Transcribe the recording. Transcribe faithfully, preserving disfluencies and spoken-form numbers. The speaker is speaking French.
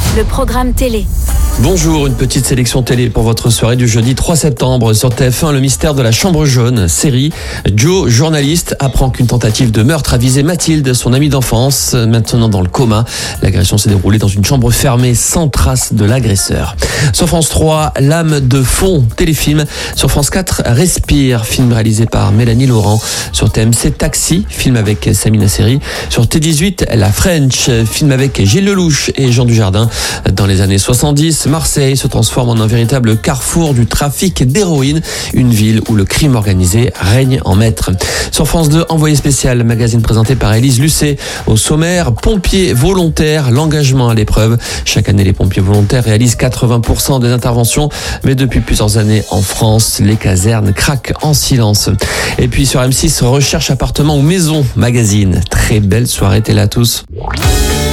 le programme télé. Bonjour, une petite sélection télé pour votre soirée du jeudi trois septembre. Sur T F un, le mystère de la chambre jaune, série. Joe, journaliste, apprend qu'une tentative de meurtre a visé Mathilde, son amie d'enfance, maintenant dans le coma. L'agression s'est déroulée dans une chambre fermée sans trace de l'agresseur. Sur France trois, L'âme de fond, téléfilm. Sur France quatre, Respire, film réalisé par Mélanie Laurent. Sur T M C, Taxi, film avec Samina Seri. Sur T dix-huit, La French, film avec Gilles Lelouch et Jean Dujardin. Dans les années soixante-dix, Marseille se transforme en un véritable carrefour du trafic d'héroïne, une ville où le crime organisé règne en maître. Sur France deux, Envoyé spécial, magazine présenté par Élise Lucet. Au sommaire, pompiers volontaires, l'engagement à l'épreuve. Chaque année, les pompiers volontaires réalisent quatre-vingts pour cent des interventions, mais depuis plusieurs années en France, les casernes craquent en silence. Et puis sur M six, Recherche appartement ou maison, magazine. Très belle soirée télé à tous.